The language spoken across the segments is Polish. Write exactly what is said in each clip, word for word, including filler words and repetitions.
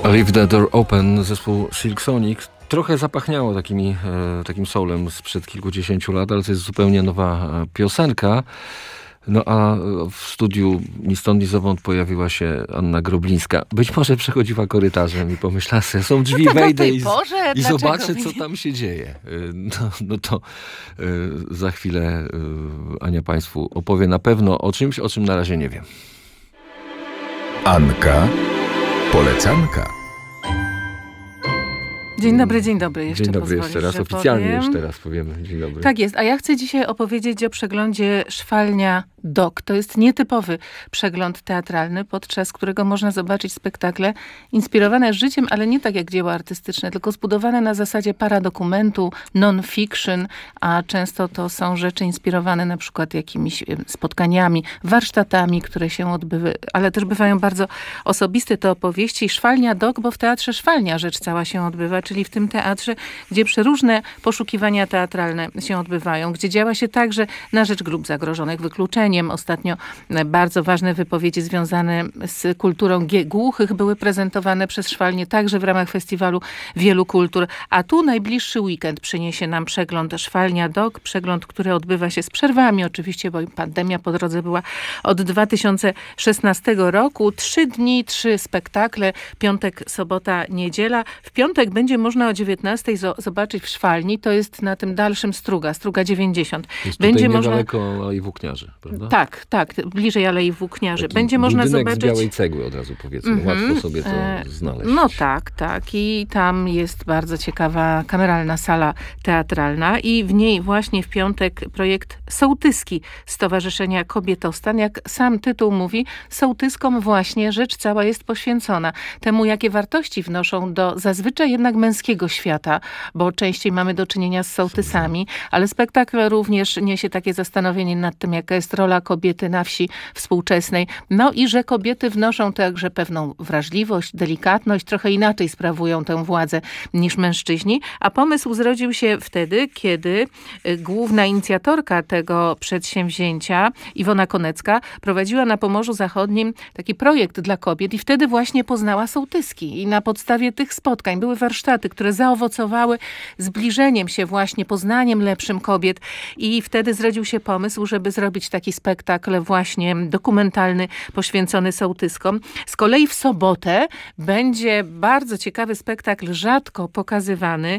Leave the Door Open, zespół Silk Sonic. Trochę zapachniało takimi, e, takim soulem sprzed kilkudziesięciu lat, ale to jest zupełnie nowa e, piosenka. No a w studiu ni stąd, ni zowąd pojawiła się Anna Groblińska. Być może przechodziła korytarzem i pomyślała sobie, są drzwi, no tak, wejdę i, porze, i zobaczę, co tam się dzieje. No, no to za chwilę Ania Państwu opowie na pewno o czymś, o czym na razie nie wiem. Anka Polecanka. Dzień dobry, dzień dobry. Jeszcze dzień dobry jeszcze raz, oficjalnie powiem. już teraz powiemy. Dzień dobry. Tak jest, a ja chcę dzisiaj opowiedzieć o przeglądzie Szwalnia Dok. To jest nietypowy przegląd teatralny, podczas którego można zobaczyć spektakle inspirowane życiem, ale nie tak jak dzieła artystyczne, tylko zbudowane na zasadzie paradokumentu, non-fiction, a często to są rzeczy inspirowane na przykład jakimiś spotkaniami, warsztatami, które się odbyły, ale też bywają bardzo osobiste te opowieści. Szwalnia Dok, bo w Teatrze Szwalnia rzecz cała się odbywa, czyli w tym teatrze, gdzie przeróżne poszukiwania teatralne się odbywają, gdzie działa się także na rzecz grup zagrożonych wykluczeniem. Ostatnio bardzo ważne wypowiedzi związane z kulturą głuchych były prezentowane przez Szwalnię także w ramach festiwalu Wielu Kultur. A tu najbliższy weekend przyniesie nam przegląd Szwalnia Dok. Przegląd, który odbywa się z przerwami oczywiście, bo pandemia po drodze była od dwa tysiące szesnastego roku. Trzy dni, trzy spektakle. Piątek, sobota, niedziela. W piątek będzie można o dziewiętnastej zobaczyć w Szwalni. To jest na tym dalszym Struga, Struga dziewięćdziesiąt. Jest będzie tutaj można niedaleko Alei Włókniarzy, prawda? Tak, tak, bliżej Alei Włókniarzy. Taki Będzie można zobaczyć... z białej cegły od razu powiedzmy. Mm-hmm. Łatwo sobie to e, znaleźć. No tak, tak. I tam jest bardzo ciekawa kameralna sala teatralna i w niej właśnie w piątek projekt Sołtyski Stowarzyszenia Kobietostan. Jak sam tytuł mówi, sołtyskom właśnie rzecz cała jest poświęcona. Temu, jakie wartości wnoszą do zazwyczaj jednak męskiego świata, bo częściej mamy do czynienia z sołtysami, ale spektakl również niesie takie zastanowienie nad tym, jaka jest rola kobiety na wsi współczesnej. No i że kobiety wnoszą także pewną wrażliwość, delikatność, trochę inaczej sprawują tę władzę niż mężczyźni. A pomysł zrodził się wtedy, kiedy główna inicjatorka tego przedsięwzięcia, Iwona Konecka, prowadziła na Pomorzu Zachodnim taki projekt dla kobiet i wtedy właśnie poznała sołtyski. I na podstawie tych spotkań były warsztaty, które zaowocowały zbliżeniem się właśnie, poznaniem lepszym kobiet. I wtedy zrodził się pomysł, żeby zrobić taki spektakl właśnie dokumentalny, poświęcony sołtyskom. Z kolei w sobotę będzie bardzo ciekawy spektakl, rzadko pokazywany,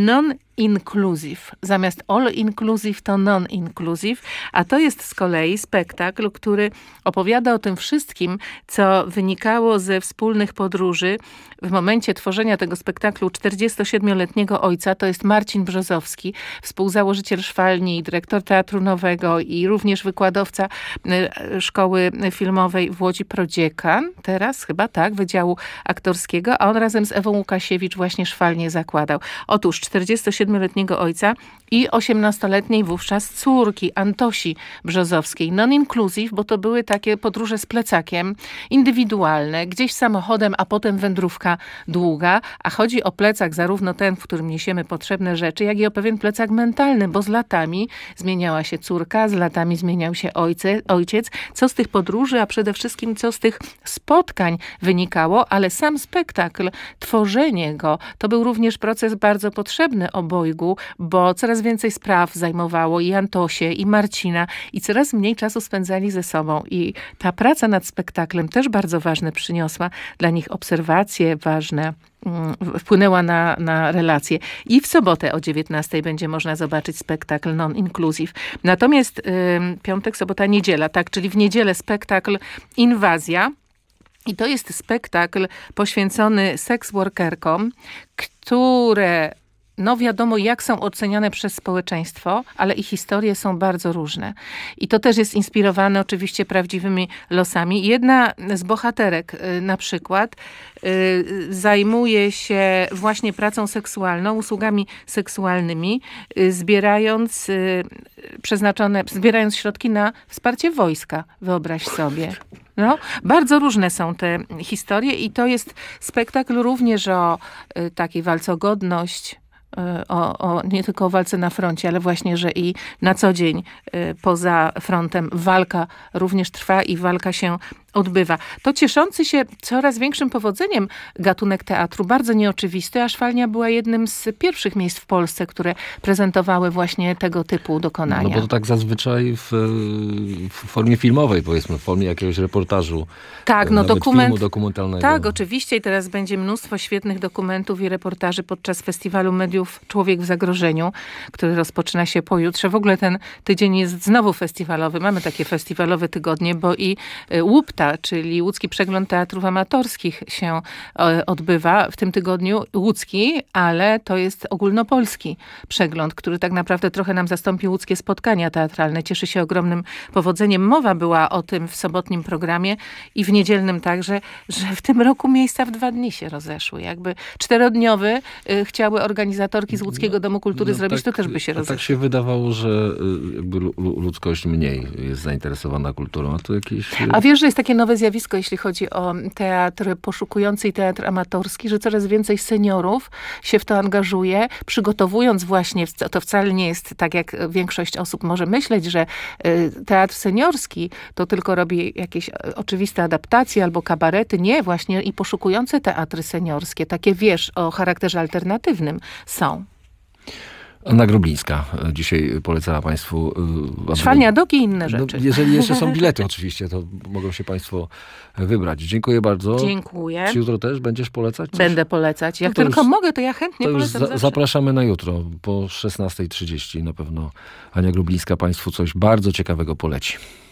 non-inclusive. Zamiast all-inclusive to non-inclusive, a to jest z kolei spektakl, który opowiada o tym wszystkim, co wynikało ze wspólnych podróży w momencie tworzenia tego spektaklu czterdziestosiedmioletniego ojca, to jest Marcin Brzozowski, współzałożyciel Szwalni, dyrektor Teatru Nowego i również wykładowca Szkoły Filmowej w Łodzi Prodziekan, teraz chyba tak, Wydziału Aktorskiego, a on razem z Ewą Łukasiewicz właśnie Szwalnię zakładał. Otóż czterdziestosiedmioletniego ojca i osiemnastoletniej wówczas córki Antosi Brzozowskiej. Non-inclusive, bo to były takie podróże z plecakiem, indywidualne, gdzieś samochodem, a potem wędrówka długa, a chodzi o plecak zarówno ten, w którym niesiemy potrzebne rzeczy, jak i o pewien plecak mentalny, bo z latami zmieniała się córka, z latami zmieniał się ojce, ojciec. Co z tych podróży, a przede wszystkim co z tych spotkań wynikało, ale sam spektakl, tworzenie go, to był również proces bardzo potrzebny obojgu, bo coraz więcej spraw zajmowało i Antosię, i Marcina i coraz mniej czasu spędzali ze sobą. I ta praca nad spektaklem też bardzo ważne przyniosła dla nich obserwacje ważne, wpłynęła na, na relacje. I w sobotę o dziewiętnastej będzie można zobaczyć spektakl non-inclusive. Natomiast y, piątek, sobota, niedziela, tak, czyli w niedzielę spektakl Inwazja. I to jest spektakl poświęcony seks workerkom, które no wiadomo, jak są oceniane przez społeczeństwo, ale ich historie są bardzo różne. I to też jest inspirowane oczywiście prawdziwymi losami. Jedna z bohaterek na przykład zajmuje się właśnie pracą seksualną, usługami seksualnymi, zbierając przeznaczone, zbierając środki na wsparcie wojska, wyobraź sobie. No, bardzo różne są te historie i to jest spektakl również o y, takiej walce o godność, O, o, nie tylko o walce na froncie, ale właśnie, że i na co dzień y, poza frontem walka również trwa i walka się odbywa. To cieszący się coraz większym powodzeniem gatunek teatru, bardzo nieoczywisty, a Szwalnia była jednym z pierwszych miejsc w Polsce, które prezentowały właśnie tego typu dokonania. No bo to tak zazwyczaj w, w formie filmowej, powiedzmy, w formie jakiegoś reportażu. Tak, no nawet dokument. filmu dokumentalnego. Tak, oczywiście i teraz będzie mnóstwo świetnych dokumentów i reportaży podczas Festiwalu Mediów Człowiek w zagrożeniu, który rozpoczyna się pojutrze. W ogóle ten tydzień jest znowu festiwalowy. Mamy takie festiwalowe tygodnie, bo i Łupta, czyli Łódzki Przegląd Teatrów Amatorskich się odbywa w tym tygodniu. Łódzki, ale to jest ogólnopolski przegląd, który tak naprawdę trochę nam zastąpi łódzkie spotkania teatralne. Cieszy się ogromnym powodzeniem. Mowa była o tym w sobotnim programie i w niedzielnym także, że w tym roku miejsca w dwa dni się rozeszły. Jakby czterodniowy y, chciały organizatorki z Łódzkiego Domu Kultury No zrobić, tak, to też by się a rozeszły. tak się wydawało, że y, jakby lu- ludzkość mniej jest zainteresowana kulturą, a to jakieś... y, A wiesz, że jest takie nowe zjawisko, jeśli chodzi o teatr poszukujący i teatr amatorski, że coraz więcej seniorów się w to angażuje, przygotowując właśnie, to wcale nie jest tak, jak większość osób może myśleć, że y, teatr seniorski to tylko robi jakieś y, oczywiste adaptacje albo kabarety. Nie, właśnie i poszukujące teatry seniorskie, takie wiesz, o charakterze alternatywnym są. Anna Groblińska dzisiaj polecała Państwu... y, aby- Szwalnia Dog i inne No, rzeczy. jeżeli jeszcze są bilety oczywiście, to mogą się Państwo wybrać. Dziękuję bardzo. Dziękuję. Czy jutro też będziesz polecać coś? Będę polecać. Jak No to tylko już- mogę, to ja chętnie To już polecam za- zawsze. zapraszamy na jutro. Po szesnastej trzydzieści na pewno Ania Groblińska Państwu coś bardzo ciekawego poleci.